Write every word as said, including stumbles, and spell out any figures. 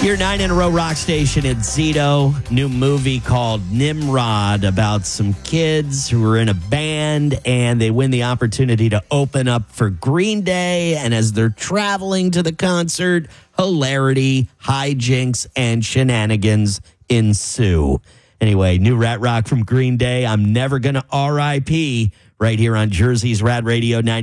Your nine in a row rock station at Zito. New movie called Nimrod about some kids who are in a band and they win the opportunity to open up for Green Day. And as they're traveling to the concert, hilarity, hijinks, and shenanigans ensue. Anyway, new Rat Rock from Green Day. I'm never going to R I P right here on Jersey's Rad Radio ninety.